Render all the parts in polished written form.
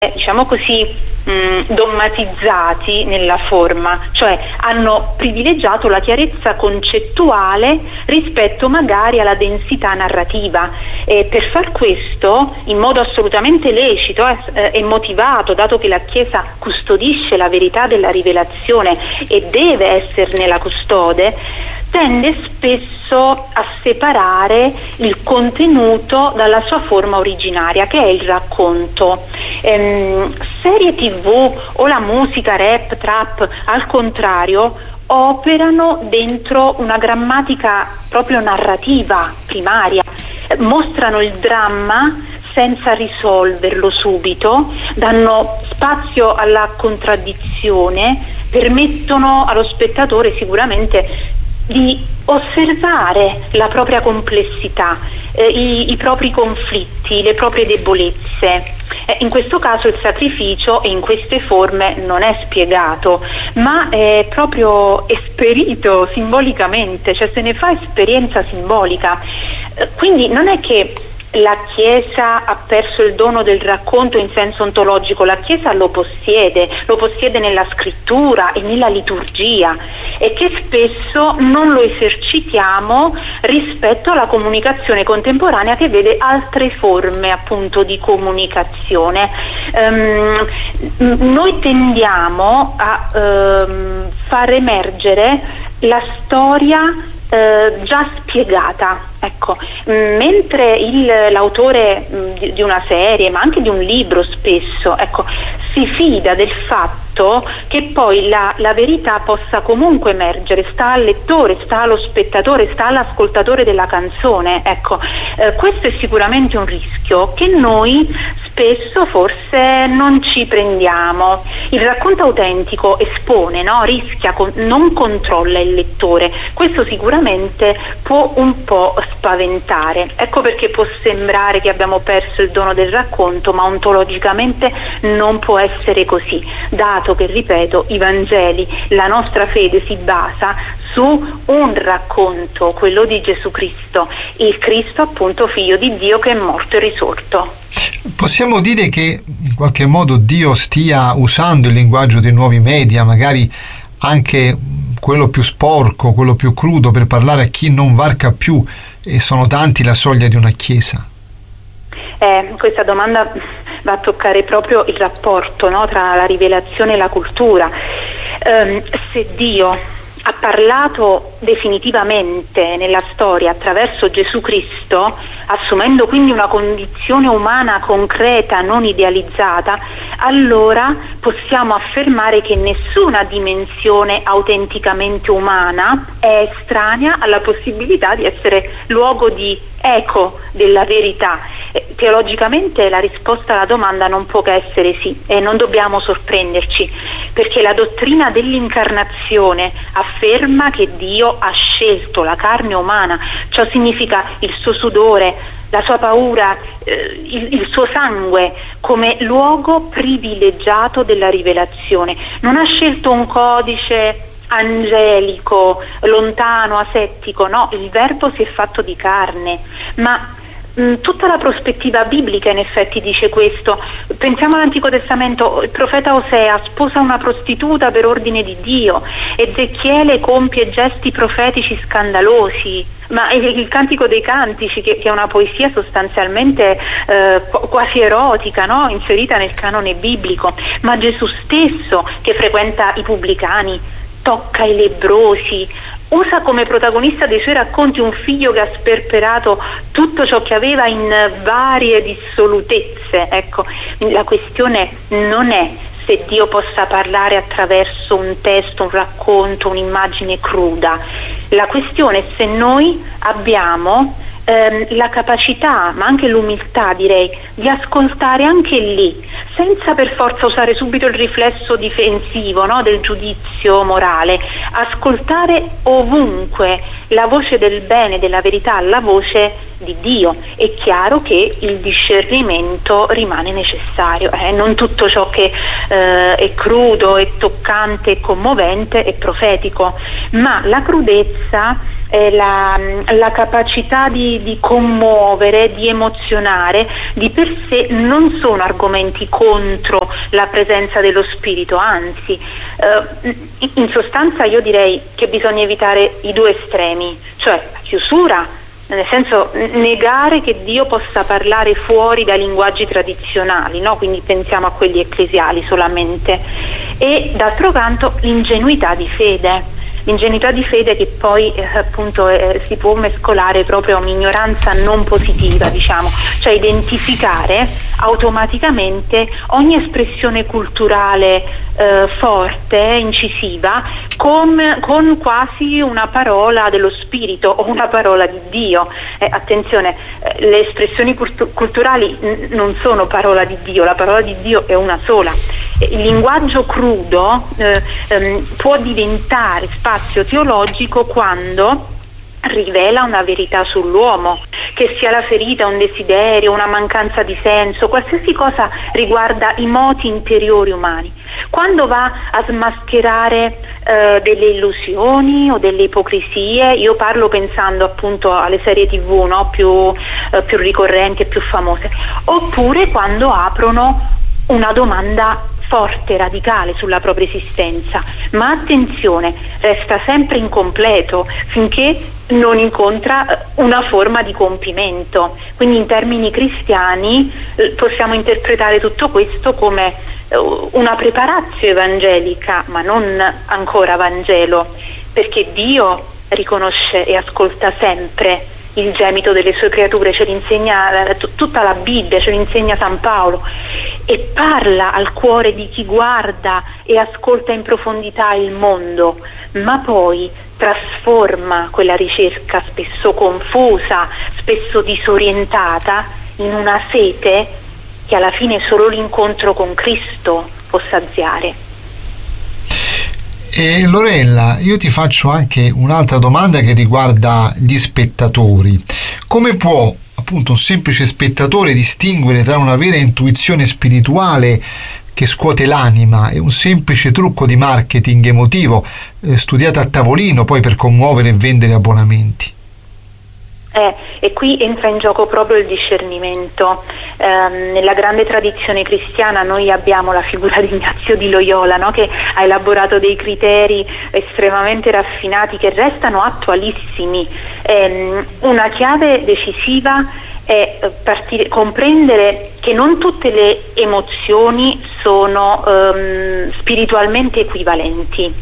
diciamo così, dommatizzati nella forma, cioè hanno privilegiato la chiarezza concettuale rispetto magari alla densità narrativa, e per far questo in modo assolutamente lecito e motivato, dato che la Chiesa custodisce la verità della rivelazione e deve esserne la custode, tende spesso a separare il contenuto dalla sua forma originaria, che è il racconto. Serie TV o la musica rap, trap, al contrario, operano dentro una grammatica proprio narrativa primaria, mostrano il dramma senza risolverlo subito, danno spazio alla contraddizione, permettono allo spettatore sicuramente di osservare la propria complessità, i propri conflitti, le proprie debolezze. In questo caso il sacrificio, e in queste forme, non è spiegato, ma è proprio esperito simbolicamente, cioè se ne fa esperienza simbolica. Quindi non è che la Chiesa ha perso il dono del racconto in senso ontologico, la Chiesa lo possiede nella scrittura e nella liturgia, e che spesso non lo esercitiamo rispetto alla comunicazione contemporanea, che vede altre forme appunto di comunicazione. Noi tendiamo a far emergere la storia già spiegata, ecco, mentre l'autore di una serie, ma anche di un libro spesso, ecco, si fida del fatto che poi la verità possa comunque emergere, sta al lettore, sta allo spettatore, sta all'ascoltatore della canzone, ecco. Questo è sicuramente un rischio che noi spesso forse non ci prendiamo. Il racconto autentico espone, no? Rischia, non controlla il lettore. Questo sicuramente può un po' spaventare. Ecco perché può sembrare che abbiamo perso il dono del racconto, ma ontologicamente non può essere così, dato che, ripeto, i Vangeli, la nostra fede si basa su un racconto, quello di Gesù Cristo, il Cristo appunto figlio di Dio che è morto e risorto. Possiamo dire che in qualche modo Dio stia usando il linguaggio dei nuovi media, magari anche quello più sporco, quello più crudo, per parlare a chi non varca più, e sono tanti la soglia di una Chiesa? Questa domanda va a toccare proprio il rapporto, no, tra la rivelazione e la cultura. Se Dio ha parlato definitivamente nella storia attraverso Gesù Cristo, assumendo quindi una condizione umana concreta, non idealizzata, allora possiamo affermare che nessuna dimensione autenticamente umana è estranea alla possibilità di essere luogo di eco della verità. Teologicamente la risposta alla domanda non può che essere sì, e non dobbiamo sorprenderci, perché la dottrina dell'incarnazione afferma che Dio ha scelto la carne umana. Ciò significa il suo sudore, la sua paura, il suo sangue come luogo privilegiato della rivelazione. Non ha scelto un codice angelico, lontano, asettico, no, il Verbo si è fatto di carne, ma tutta la prospettiva biblica in effetti dice questo. Pensiamo all'Antico Testamento, il profeta Osea sposa una prostituta per ordine di Dio, Ezechiele compie gesti profetici scandalosi, ma il Cantico dei Cantici, che è una poesia sostanzialmente quasi erotica, no? Inserita nel canone biblico, ma Gesù stesso, che frequenta i pubblicani, tocca i lebbrosi, usa come protagonista dei suoi racconti un figlio che ha sperperato tutto ciò che aveva in varie dissolutezze. Ecco, la questione non è se Dio possa parlare attraverso un testo, un racconto, un'immagine cruda. La questione è se noi abbiamo la capacità, ma anche l'umiltà, direi, di ascoltare anche lì, senza per forza usare subito il riflesso difensivo, no, del giudizio morale, ascoltare ovunque la voce del bene, della verità, la voce di Dio. È chiaro che il discernimento rimane necessario, non tutto ciò che è crudo, è toccante, è commovente, è profetico, ma la crudezza la capacità di commuovere, di emozionare, di per sé non sono argomenti contro la presenza dello spirito, anzi, in sostanza io direi che bisogna evitare i due estremi, cioè la chiusura, nel senso negare che Dio possa parlare fuori dai linguaggi tradizionali, no? Quindi pensiamo a quelli ecclesiali solamente, e d'altro canto l'ingenuità di fede. L'ingenuità di fede che poi appunto si può mescolare proprio a un'ignoranza non positiva, diciamo, cioè identificare automaticamente ogni espressione culturale forte, incisiva, con quasi una parola dello spirito o una parola di Dio. Attenzione, le espressioni culturali non sono parola di Dio, la parola di Dio è una sola. Il linguaggio crudo può diventare spazio teologico quando rivela una verità sull'uomo, che sia la ferita, un desiderio, una mancanza di senso, qualsiasi cosa riguarda i moti interiori umani. Quando va a smascherare delle illusioni o delle ipocrisie, io parlo pensando appunto alle serie TV, no? più ricorrenti e più famose, oppure quando aprono una domanda forte, radicale sulla propria esistenza, ma attenzione, resta sempre incompleto finché non incontra una forma di compimento. Quindi in termini cristiani possiamo interpretare tutto questo come una preparatio evangelica, ma non ancora Vangelo, perché Dio riconosce e ascolta sempre il gemito delle sue creature, ce l'insegna tutta la Bibbia, ce l'insegna San Paolo, e parla al cuore di chi guarda e ascolta in profondità il mondo, ma poi trasforma quella ricerca spesso confusa, spesso disorientata, in una sete che alla fine solo l'incontro con Cristo può saziare. E Lorella, io ti faccio anche un'altra domanda che riguarda gli spettatori. Come può appunto un semplice spettatore distinguere tra una vera intuizione spirituale che scuote l'anima e un semplice trucco di marketing emotivo studiato a tavolino poi per commuovere e vendere abbonamenti? E qui entra in gioco proprio il discernimento. Nella grande tradizione cristiana noi abbiamo la figura di Ignazio di Loyola, no? Che ha elaborato dei criteri estremamente raffinati che restano attualissimi. Una chiave decisiva è comprendere che non tutte le emozioni sono spiritualmente equivalenti.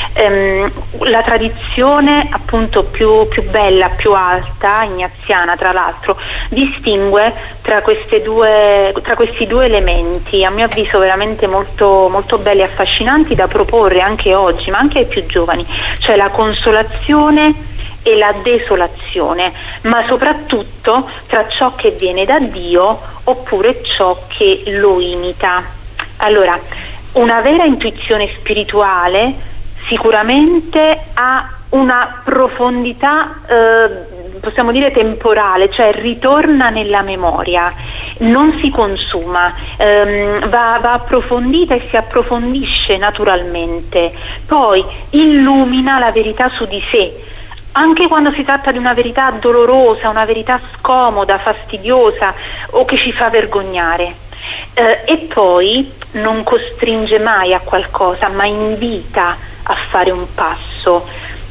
La tradizione appunto più bella, più alta, ignaziana tra l'altro, distingue tra questi due elementi, a mio avviso veramente molto, molto belli e affascinanti da proporre anche oggi, ma anche ai più giovani, cioè la consolazione e la desolazione, ma soprattutto tra ciò che viene da Dio oppure ciò che lo imita. Allora, una vera intuizione spirituale sicuramente ha una profondità, possiamo dire temporale, cioè ritorna nella memoria, non si consuma, va approfondita e si approfondisce naturalmente, poi illumina la verità su di sé, anche quando si tratta di una verità dolorosa, una verità scomoda, fastidiosa o che ci fa vergognare, e poi non costringe mai a qualcosa, ma invita a fare un passo,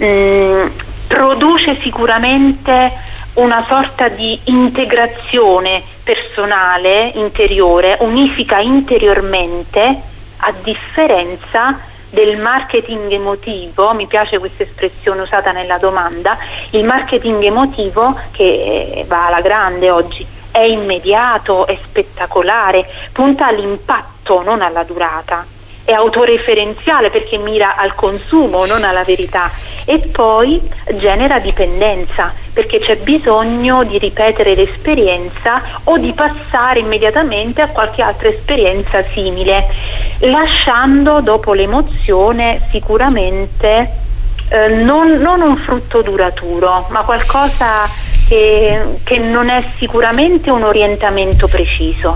produce sicuramente una sorta di integrazione personale, interiore, unifica interiormente, a differenza del marketing emotivo. Mi piace questa espressione usata nella domanda. Il marketing emotivo, che va alla grande oggi, è immediato, è spettacolare, punta all'impatto, non alla durata, è autoreferenziale perché mira al consumo, non alla verità, e poi genera dipendenza perché c'è bisogno di ripetere l'esperienza o di passare immediatamente a qualche altra esperienza simile, lasciando dopo l'emozione sicuramente non un frutto duraturo, ma qualcosa che non è sicuramente un orientamento preciso.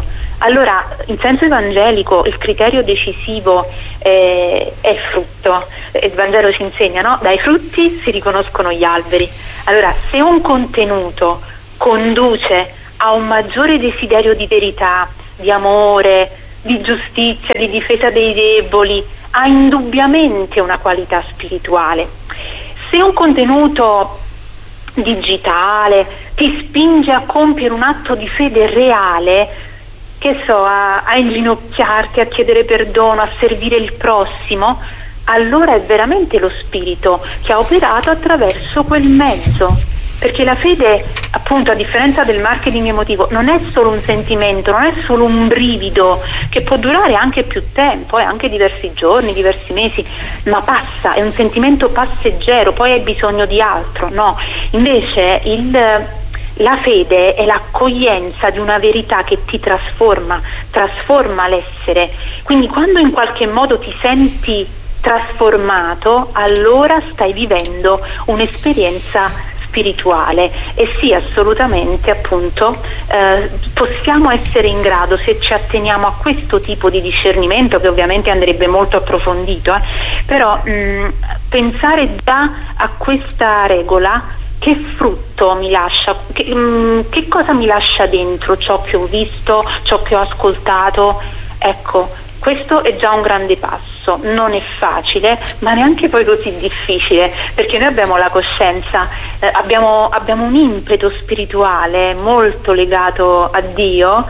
Allora, in senso evangelico il criterio decisivo è il frutto. Il Vangelo ci insegna, no? Dai frutti si riconoscono gli alberi. Allora, se un contenuto conduce a un maggiore desiderio di verità, di amore, di giustizia, di difesa dei deboli, ha indubbiamente una qualità spirituale. Se un contenuto digitale ti spinge a compiere un atto di fede reale, che so, a inginocchiarti, a chiedere perdono, a servire il prossimo, allora è veramente lo Spirito che ha operato attraverso quel mezzo. Perché la fede, appunto, a differenza del marketing emotivo, non è solo un sentimento, non è solo un brivido che può durare anche più tempo, anche diversi giorni, diversi mesi, ma passa, è un sentimento passeggero, poi hai bisogno di altro. No, invece la fede è l'accoglienza di una verità che ti trasforma l'essere. Quindi quando in qualche modo ti senti trasformato, allora stai vivendo un'esperienza spirituale. E sì, assolutamente, appunto, possiamo essere in grado, se ci atteniamo a questo tipo di discernimento, che ovviamente andrebbe molto approfondito, però pensare già a questa regola: che frutto mi lascia, che cosa mi lascia dentro ciò che ho visto, ciò che ho ascoltato. Ecco, questo è già un grande passo. Non è facile, ma neanche poi così difficile, perché noi abbiamo la coscienza, abbiamo un impeto spirituale molto legato a Dio,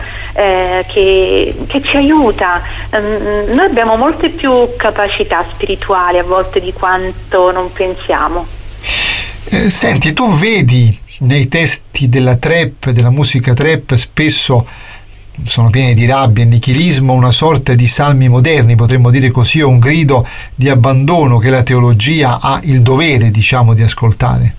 che ci aiuta. Noi abbiamo molte più capacità spirituali a volte di quanto non pensiamo. Senti, tu vedi nei testi della trap, della musica trap, spesso sono pieni di rabbia e nichilismo, una sorta di salmi moderni, potremmo dire così, o un grido di abbandono che la teologia ha il dovere, diciamo, di ascoltare?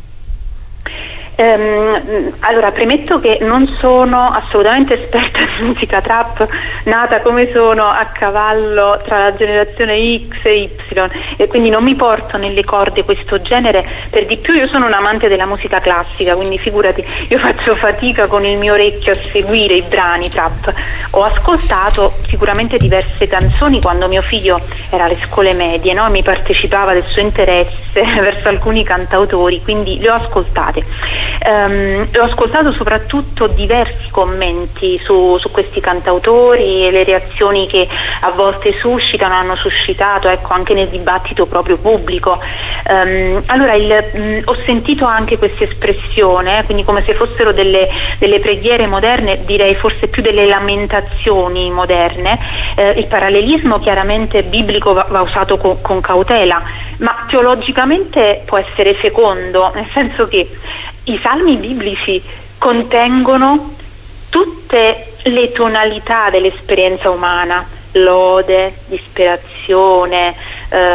Allora, premetto che non sono assolutamente esperta di musica trap, nata come sono a cavallo tra la generazione X e Y, e quindi non mi porto nelle corde questo genere. Per di più io sono un amante della musica classica, quindi figurati, io faccio fatica con il mio orecchio a seguire i brani trap. Ho ascoltato sicuramente diverse canzoni quando mio figlio era alle scuole medie, no? Mi partecipava del suo interesse verso alcuni cantautori, quindi le ho ascoltate. Ho ascoltato soprattutto diversi commenti su questi cantautori e le reazioni che a volte hanno suscitato, ecco, anche nel dibattito proprio pubblico. Allora ho sentito anche questa espressione, quindi come se fossero delle preghiere moderne, direi forse più delle lamentazioni moderne. Il parallelismo chiaramente biblico va usato con cautela, ma teologicamente può essere fecondo, nel senso che i salmi biblici contengono tutte le tonalità dell'esperienza umana: lode, disperazione,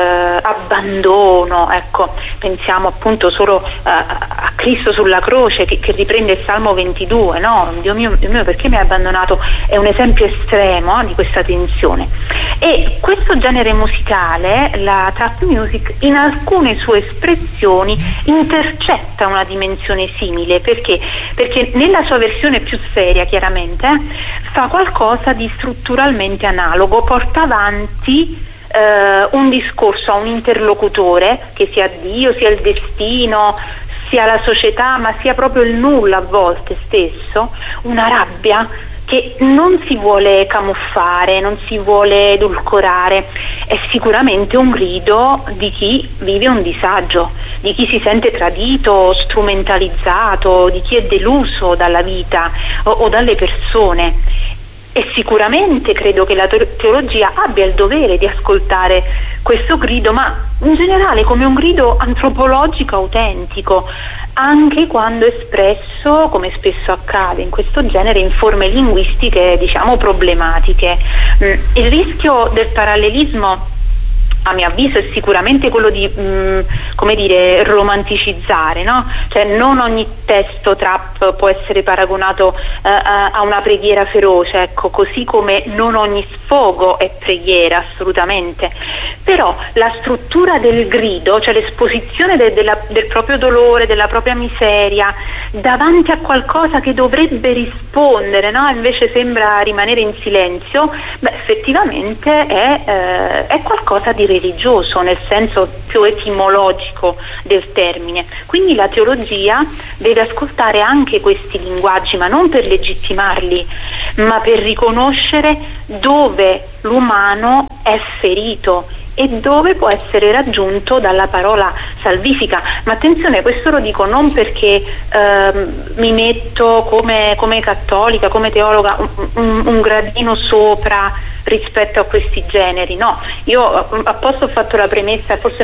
abbandono. Ecco, pensiamo appunto solo a Cristo sulla croce che riprende il Salmo 22, no? Dio mio, perché mi hai abbandonato? È un esempio estremo di questa tensione. E questo genere musicale, la trap music, in alcune sue espressioni intercetta una dimensione simile. Perché nella sua versione più seria, chiaramente, fa qualcosa di strutturalmente analogo, porta avanti un discorso a un interlocutore, che sia Dio, sia il destino, sia la società, ma sia proprio il nulla a volte stesso, una rabbia che non si vuole camuffare, non si vuole edulcorare. È sicuramente un grido di chi vive un disagio, di chi si sente tradito, strumentalizzato, di chi è deluso dalla vita o dalle persone. E sicuramente credo che la teologia abbia il dovere di ascoltare questo grido, ma in generale come un grido antropologico autentico, anche quando espresso, come spesso accade in questo genere, in forme linguistiche, diciamo, problematiche. Il rischio del parallelismo, a mio avviso, è sicuramente quello di come dire, romanticizzare, no? Cioè non ogni testo trap può essere paragonato a una preghiera feroce, ecco, così come non ogni sfogo è preghiera, assolutamente. però la struttura del grido, cioè l'esposizione del proprio dolore, della propria miseria davanti a qualcosa che dovrebbe rispondere, no? Invece sembra rimanere in silenzio, effettivamente è qualcosa di religioso nel senso più etimologico del termine. Quindi la teologia deve ascoltare anche questi linguaggi, ma non per legittimarli, ma per riconoscere dove l'umano è ferito e dove può essere raggiunto dalla parola salvifica. Ma attenzione, questo lo dico non perché mi metto come cattolica, come teologa un gradino sopra rispetto a questi generi, no, io apposta ho fatto la premessa, forse